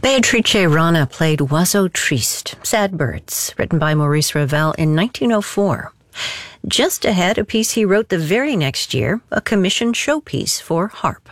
Beatrice Rana played Oiseaux Tristes, Sad Birds, written by Maurice Ravel in 1904. Just ahead, a piece he wrote the very next year, a commissioned showpiece for harp.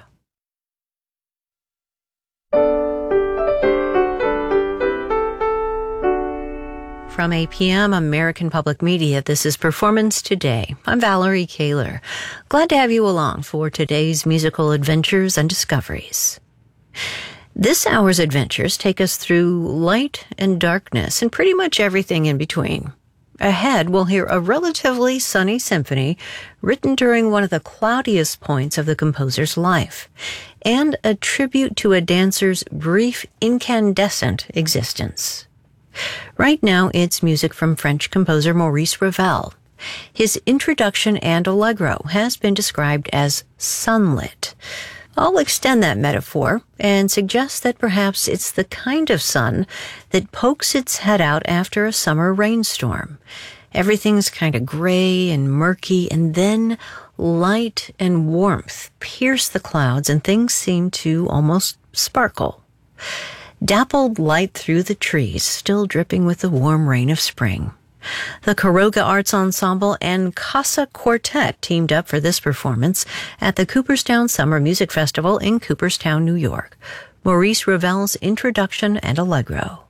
From APM, American Public Media, this is Performance Today. I'm Valerie Kaler. Glad to have you along for today's musical adventures and discoveries. This hour's adventures take us through light and darkness and pretty much everything in between. Ahead, we'll hear a relatively sunny symphony written during one of the cloudiest points of the composer's life, and a tribute to a dancer's brief, incandescent existence. Right now, it's music from French composer Maurice Ravel. His introduction and allegro has been described as sunlit. I'll extend that metaphor and suggest that perhaps it's the kind of sun that pokes its head out after a summer rainstorm. Everything's kind of gray and murky, and then light and warmth pierce the clouds and things seem to almost sparkle. Dappled light through the trees, still dripping with the warm rain of spring. The Quiroga Arts Ensemble and Casa Quartet teamed up for this performance at the Cooperstown Summer Music Festival in Cooperstown, New York. Maurice Ravel's introduction and allegro.